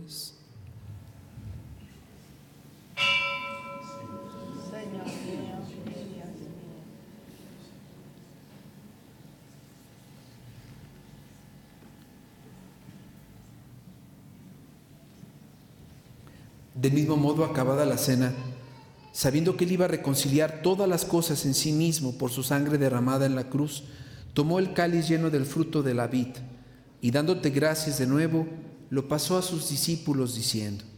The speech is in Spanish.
pecadores. Señor mío, Dios mío. Del mismo modo, acabada la cena, sabiendo que Él iba a reconciliar todas las cosas en sí mismo por su sangre derramada en la cruz, tomó el cáliz lleno del fruto de la vid y dándote gracias de nuevo, lo pasó a sus discípulos diciendo: